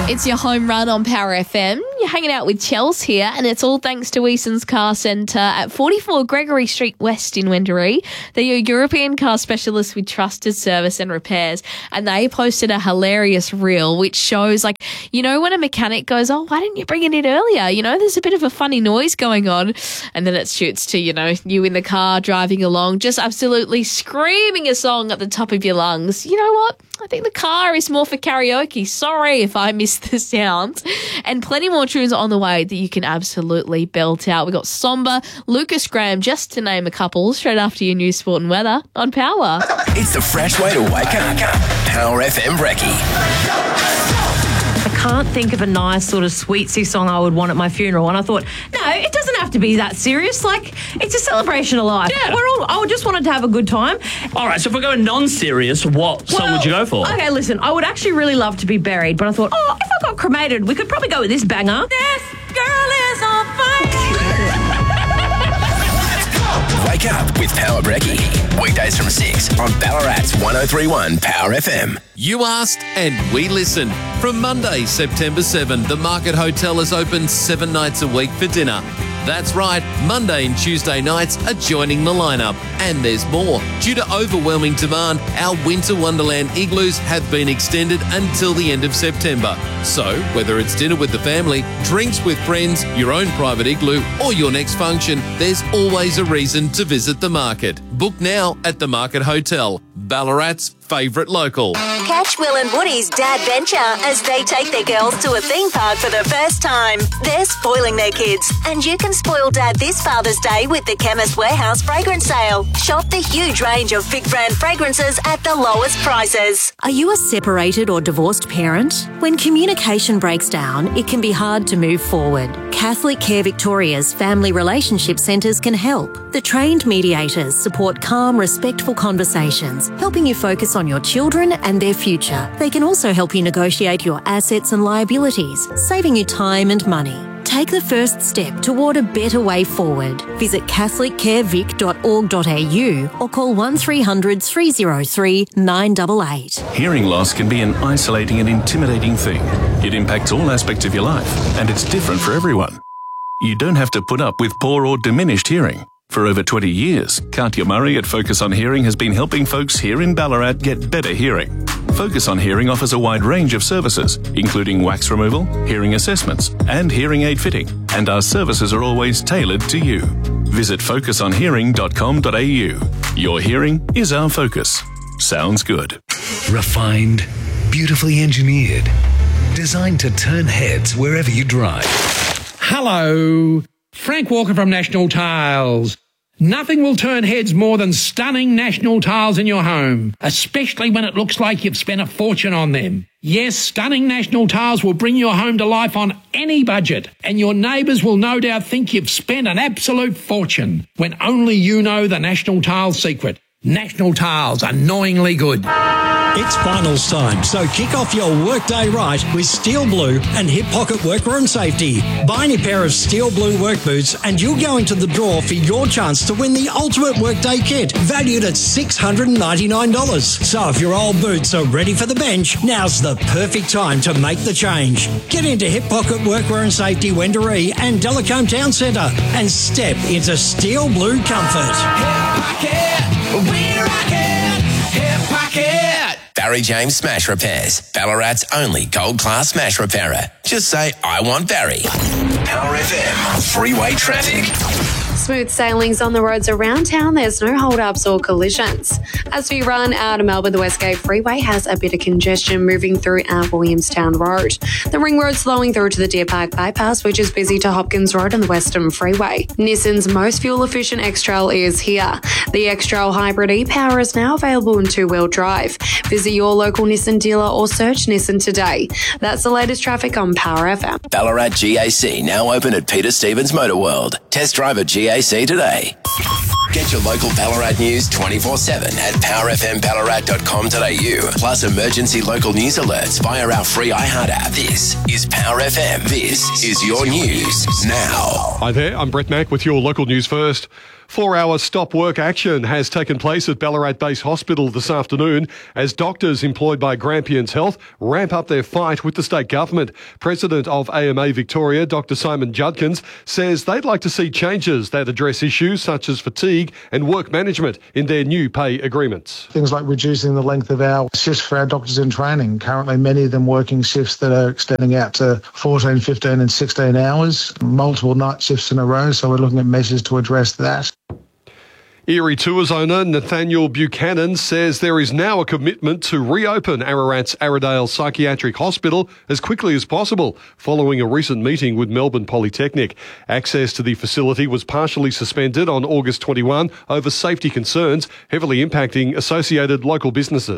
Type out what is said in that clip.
It's your home run on Power FM. You're hanging out with Chels here, and it's all thanks to Eason's Car Centre at 44 Gregory Street West in Wendouree. They're your European car specialist with trusted service and repairs, and they posted a hilarious reel which shows, like, you know, when a mechanic goes, oh, why didn't you bring it in earlier? You know, there's a bit of a funny noise going on, and then it shoots to, you know, you in the car driving along, just absolutely screaming a song at the top of your lungs. You know what? I think the car is more for karaoke. Sorry if I missed the sounds. And plenty more tunes on the way that you can absolutely belt out. We've got Somber, Lucas Graham, just to name a couple, straight after your news, sport and weather on Power. It's the fresh way to wake up. Power FM Brekkie. I can't think of a nice sort of sweetsy song I would want at my funeral. And I thought, no, it doesn't have to be that serious. Like, it's a celebration of life. Yeah. I just wanted to have a good time. All right, so if we're going non-serious, what song would you go for? Okay, listen, I would actually really love to be buried, but I thought, if I got cremated, we could probably go with this banger. This girl is on fire. Wake up with Power Brekkie. Weekdays from 6 on Ballarat's 1031 Power FM. You asked and we listened. From Monday, September 7, the Market Hotel is open 7 nights a week for dinner. That's right, Monday and Tuesday nights are joining the lineup. And there's more. Due to overwhelming demand, our Winter Wonderland igloos have been extended until the end of September. So, whether it's dinner with the family, drinks with friends, your own private igloo, or your next function, there's always a reason to visit the market. Book now at the Market Hotel, Ballarat's favourite local. Catch Will and Woody's Dad Venture as they take their girls to a theme park for the first time. They're spoiling their kids, and you can spoil Dad this Father's Day with the Chemist Warehouse fragrance sale. Shop the huge range of big brand fragrances at the lowest prices. Are you a separated or divorced parent? When communication breaks down, it can be hard to move forward. Catholic Care Victoria's Family Relationship Centres can help. The trained mediators support calm, respectful conversations, helping you focus on your children and their future. They can also help you negotiate your assets and liabilities, saving you time and money. Take the first step toward a better way forward. Visit catholiccarevic.org.au or call 1300 303 988. Hearing loss can be an isolating and intimidating thing. It impacts all aspects of your life, and it's different for everyone. You don't have to put up with poor or diminished hearing. For over 20 years, Katya Murray at Focus on Hearing has been helping folks here in Ballarat get better hearing. Focus on Hearing offers a wide range of services, including wax removal, hearing assessments, and hearing aid fitting, and our services are always tailored to you. Visit focusonhearing.com.au. Your hearing is our focus. Sounds good. Refined, beautifully engineered, designed to turn heads wherever you drive. Hello, Frank Walker from National Tiles. Nothing will turn heads more than stunning National Tiles in your home, especially when it looks like you've spent a fortune on them. Yes, stunning National Tiles will bring your home to life on any budget, and your neighbours will no doubt think you've spent an absolute fortune, when only you know the National Tiles secret. National Tiles, annoyingly good. It's finals time, so kick off your workday right with Steel Blue and Hip Pocket Workwear and Safety. Buy any pair of Steel Blue work boots and you'll go into the draw for your chance to win the ultimate workday kit, valued at $699. So if your old boots are ready for the bench, now's the perfect time to make the change. Get into Hip Pocket Workwear and Safety, Wendouree and Delacombe Town Centre and step into Steel Blue comfort. Hip Pocket, we rock it. Hip Pocket. Barry James Smash Repairs, Ballarat's only gold-class smash repairer. Just say, I want Barry. Power FM, freeway traffic. Smooth sailings on the roads around town. There's no hold-ups or collisions. As we run out of Melbourne, the Westgate Freeway has a bit of congestion moving through our Williamstown Road. The Ring Road slowing through to the Deer Park Bypass, which is busy to Hopkins Road and the Western Freeway. Nissan's most fuel-efficient X-Trail is here. The X-Trail Hybrid e-Power is now available in two-wheel drive. Visit your local Nissan dealer or search Nissan today. That's the latest traffic on Power FM. Ballarat GAC now open at Peter Stevens Motor World. Test drive at GAC today. Get your local Ballarat news 24/7 at powerfmballarat.com.au. Plus emergency local news alerts via our free iHeart app. This is Power FM. This is your news now. Hi there, I'm Brett Mack with your local news first. 4-hour stop work action has taken place at Ballarat Base Hospital this afternoon as doctors employed by Grampians Health ramp up their fight with the state government. President of AMA Victoria, Dr. Simon Judkins, says they'd like to see changes that address issues such as fatigue and work management in their new pay agreements. Things like reducing the length of our shifts for our doctors in training. Currently, many of them working shifts that are extending out to 14, 15 and 16 hours, multiple night shifts in a row, so we're looking at measures to address that. Erie Tours owner Nathaniel Buchanan says there is now a commitment to reopen Ararat's Arradale Psychiatric Hospital as quickly as possible, following a recent meeting with Melbourne Polytechnic. Access to the facility was partially suspended on August 21 over safety concerns, heavily impacting associated local businesses.